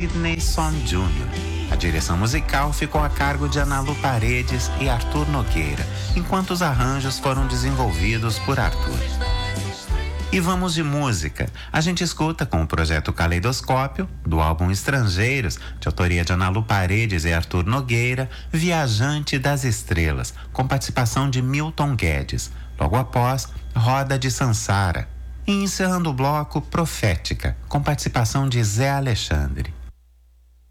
Sidney Som Jr. A direção musical ficou a cargo de Ana Lu Paredes e Arthur Nogueira, enquanto os arranjos foram desenvolvidos por Arthur. E vamos de música. A gente escuta com o projeto Caleidoscópio, do álbum Estrangeiros, de autoria de Ana Lu Paredes e Arthur Nogueira, Viajante das Estrelas, com participação de Milton Guedes. Logo após, Roda de Sansara. E encerrando o bloco, Profética, com participação de Zé Alexandre.